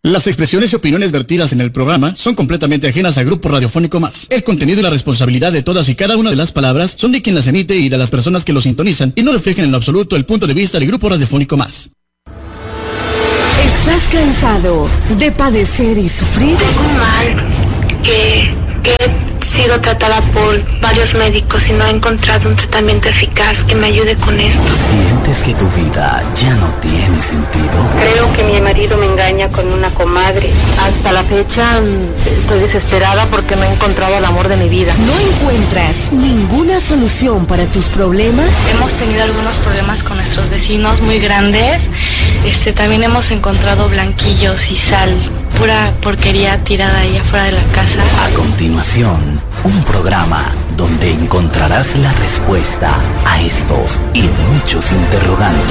Las expresiones y opiniones vertidas en el programa son completamente ajenas al Grupo Radiofónico Más. El contenido y la responsabilidad de todas y cada una de las palabras son de quien las emite y de las personas que lo sintonizan y no reflejan en lo absoluto el punto de vista del Grupo Radiofónico Más. ¿Estás cansado de padecer y sufrir? Tengo un mal que he sido tratada por varios médicos y no he encontrado un tratamiento eficaz que me ayude con esto. ¿Sientes que tu vida ya no tiene sentido? Creo que mi marido me engaña con una comadre. Hasta la fecha estoy desesperada porque no he encontrado el amor de mi vida. ¿No encuentras ninguna solución para tus problemas? Hemos tenido algunos problemas con nuestros vecinos muy grandes. También hemos encontrado blanquillos y sal, pura porquería tirada ahí afuera de la casa. A continuación, un programa donde encontrarás la respuesta a estos y muchos interrogantes.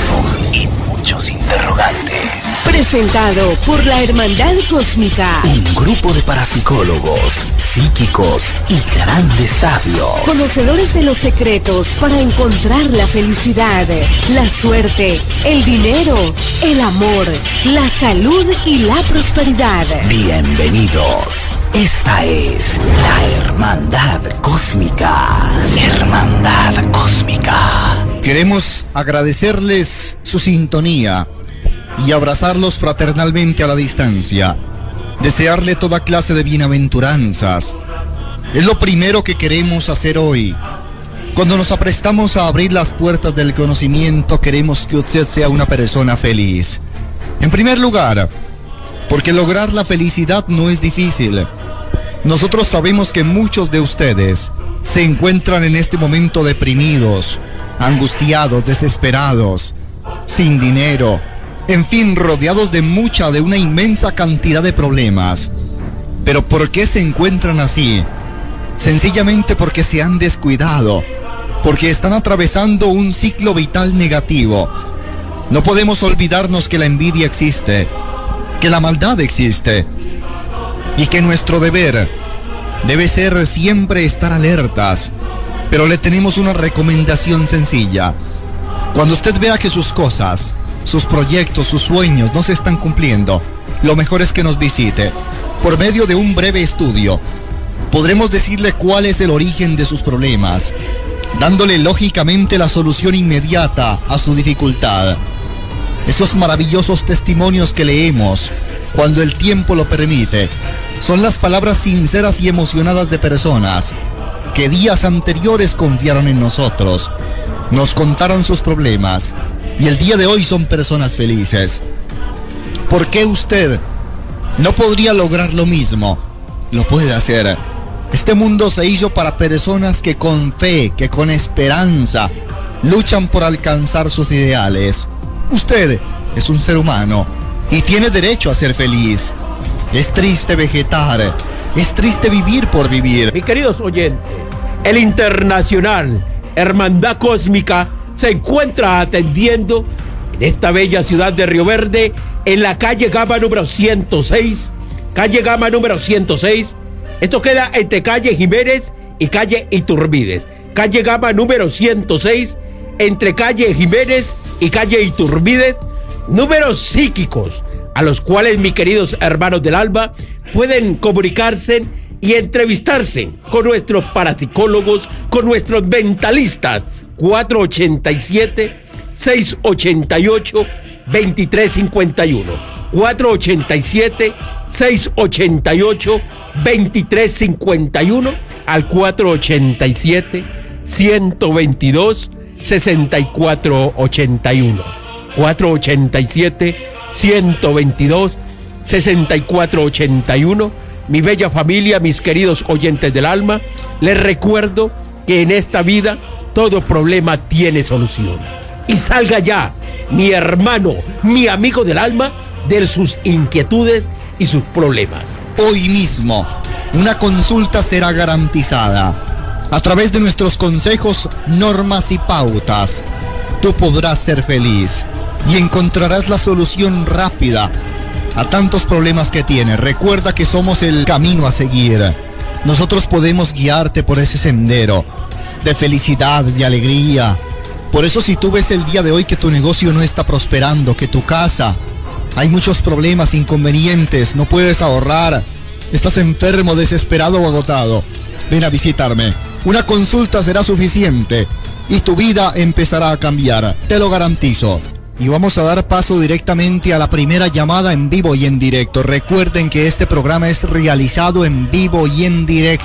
Presentado por la Hermandad Cósmica. Un grupo de parapsicólogos, psíquicos y grandes sabios. Conocedores de los secretos para encontrar la felicidad, la suerte, el dinero, el amor, la salud y la prosperidad. Bienvenidos. Esta es la Hermandad Cósmica. Hermandad Cósmica. Queremos agradecerles su sintonía y abrazarlos fraternalmente a la distancia. Desearle toda clase de bienaventuranzas. Es lo primero que queremos hacer hoy. Cuando nos aprestamos a abrir las puertas del conocimiento, queremos que usted sea una persona feliz. En primer lugar, porque lograr la felicidad no es difícil. Nosotros sabemos que muchos de ustedes se encuentran en este momento deprimidos, angustiados, desesperados, sin dinero, en fin, rodeados de una inmensa cantidad de problemas. ¿Pero por qué se encuentran así? Sencillamente porque se han descuidado, porque están atravesando un ciclo vital negativo. No podemos olvidarnos que la envidia existe, que la maldad existe, y que nuestro deber debe ser siempre estar alertas. Pero le tenemos una recomendación sencilla. Cuando usted vea que sus cosas, sus proyectos, sus sueños no se están cumpliendo, lo mejor es que nos visite. Por medio de un breve estudio, podremos decirle cuál es el origen de sus problemas, dándole lógicamente la solución inmediata a su dificultad. Esos maravillosos testimonios que leemos, cuando el tiempo lo permite, son las palabras sinceras y emocionadas de personas que días anteriores confiaron en nosotros, nos contaron sus problemas y el día de hoy son personas felices. ¿Por qué usted no podría lograr lo mismo? Lo puede hacer. Este mundo se hizo para personas que con fe, que con esperanza, luchan por alcanzar sus ideales. Usted es un ser humano y tiene derecho a ser feliz. Es triste vegetar, es triste vivir por vivir. Mis queridos oyentes, el Internacional Hermandad Cósmica se encuentra atendiendo en esta bella ciudad de Río Verde, en la calle Gama número 106. Calle Gama número 106. Esto queda entre calle Jiménez y calle Iturbides. Calle Gama número 106, entre calle Jiménez y calle Iturbides. Números psíquicos a los cuales, mis queridos hermanos del alma, pueden comunicarse y entrevistarse con nuestros parapsicólogos, con nuestros mentalistas. 487-688-2351. 487-688-2351 al 487-122-6481. 487-122-6481. Mi bella familia, mis queridos oyentes del alma, les recuerdo que en esta vida todo problema tiene solución. Y salga ya, mi hermano, mi amigo del alma, de sus inquietudes y sus problemas. Hoy mismo, una consulta será garantizada. A través de nuestros consejos, normas y pautas, tú podrás ser feliz y encontrarás la solución rápida a tantos problemas que tienes. Recuerda que somos el camino a seguir. Nosotros podemos guiarte por ese sendero de felicidad, de alegría. Por eso, si tú ves el día de hoy que tu negocio no está prosperando, que tu casa Hay muchos problemas, inconvenientes, no puedes ahorrar. Estás enfermo, desesperado o agotado. Ven a visitarme. Una consulta será suficiente y tu vida empezará a cambiar. Te lo garantizo. Y vamos a dar paso directamente a la primera llamada en vivo y en directo. Recuerden que este programa es realizado en vivo y en directo.